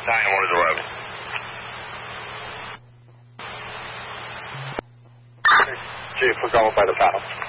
9-1 is 11. Chief, we're going by the panel.